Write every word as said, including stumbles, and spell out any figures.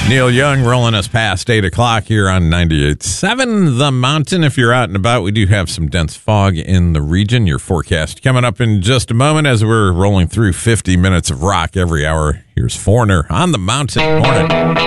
Neil Young rolling us past eight o'clock here on ninety-eight point seven The Mountain. If you're out and about, we do have some dense fog in the region. Your forecast coming up in just a moment as we're rolling through fifty minutes of rock every hour. Here's Foreigner on the Mountain. Morning.